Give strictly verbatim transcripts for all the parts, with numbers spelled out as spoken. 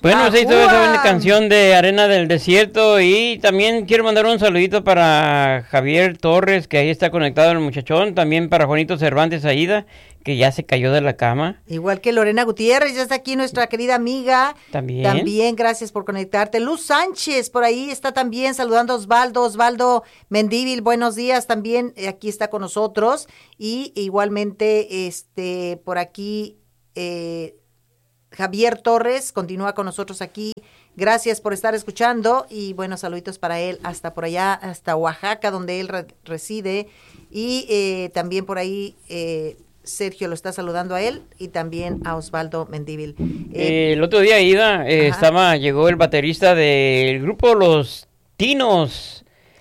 Bueno, se hizo esa buena canción de Arena del Desierto y también quiero mandar un saludito para Javier Torres, que ahí está conectado el muchachón, también para Juanito Cervantes Aida, que ya se cayó de la cama. Igual que Lorena Gutiérrez, ya está aquí nuestra querida amiga. También. También, gracias por conectarte. Luz Sánchez, por ahí está también saludando a Osvaldo, Osvaldo Mendívil, buenos días, también aquí está con nosotros. Y igualmente, este, por aquí, eh, Javier Torres continúa con nosotros aquí. Gracias por estar escuchando y bueno, saluditos para él hasta por allá, hasta Oaxaca, donde él re- reside. Y eh, también por ahí eh, Sergio lo está saludando a él y también a Osvaldo Mendívil. Eh, eh, el otro día, Ida, eh, estaba, llegó el baterista del grupo Los Tinos.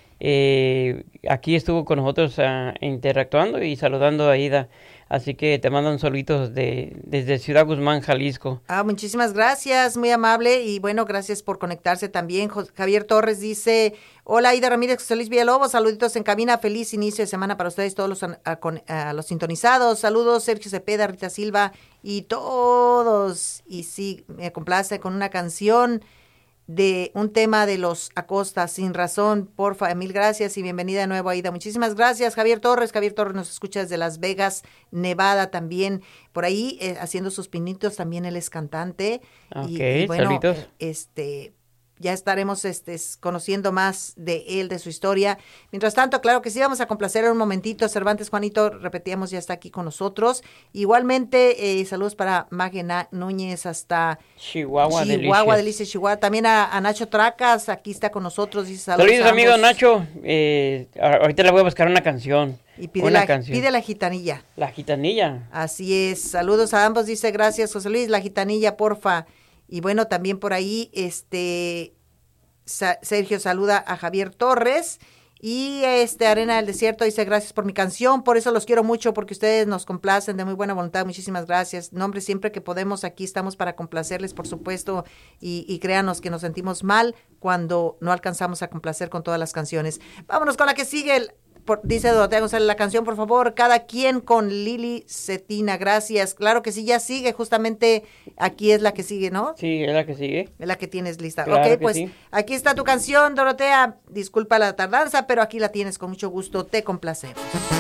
Eh, aquí estuvo con nosotros uh, interactuando y saludando a Ida. Así que te mandan saluditos de, desde Ciudad Guzmán, Jalisco. Ah, muchísimas gracias, muy amable. Y bueno, gracias por conectarse también. Jo- Javier Torres dice, hola Aida Ramírez, José Luis Villalobos, saluditos en cabina, feliz inicio de semana para ustedes, todos los, a, a, a, los sintonizados. Saludos, Sergio Cepeda, Rita Silva y todos. Y sí, me complace con una canción de un tema de los Acosta, Sin Razón, porfa, mil gracias y bienvenida de nuevo, Aida. Muchísimas gracias, Javier Torres. Javier Torres nos escucha desde Las Vegas, Nevada también, por ahí eh, haciendo sus pinitos, también él es cantante. Ok, y, y bueno, saluditos. eh, este... ya estaremos este, conociendo más de él, de su historia. Mientras tanto, claro que sí, vamos a complacer un momentito. Cervantes Juanito, repetíamos, ya está aquí con nosotros. Igualmente, eh, saludos para Magena Núñez hasta Chihuahua, Chihuahua, Delicias, Chihuahua. También a, a Nacho Tracas, aquí está con nosotros. Dice, saludos, saludos amigo Nacho. Eh, ahorita le voy a buscar una canción. Y pide, una la, canción. pide la gitanilla. La gitanilla. Así es. Saludos a ambos, dice, gracias, José Luis. La gitanilla, porfa. Y bueno, también por ahí, este, Sa- Sergio saluda a Javier Torres y este Arena del Desierto dice, gracias por mi canción, por eso los quiero mucho, porque ustedes nos complacen de muy buena voluntad, muchísimas gracias. No, hombre, siempre que podemos aquí estamos para complacerles, por supuesto, y, y créanos que nos sentimos mal cuando no alcanzamos a complacer con todas las canciones. Vámonos con la que sigue, el Por, dice Dorotea González, la canción, por favor, Cada Quien con Lili Cetina, gracias. Claro que sí, ya sigue, justamente aquí es la que sigue, ¿no? Sí, es la que sigue. Es la que tienes lista. Claro ok, que pues sí. Aquí está tu canción, Dorotea. Disculpa la tardanza, pero aquí la tienes con mucho gusto, te complacemos.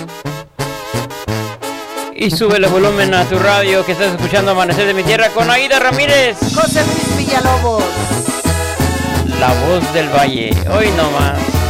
Y sube el volumen a tu radio que estás escuchando Amanecer de mi Tierra con Aida Ramírez. José Luis Villalobos. La voz del valle, hoy no más.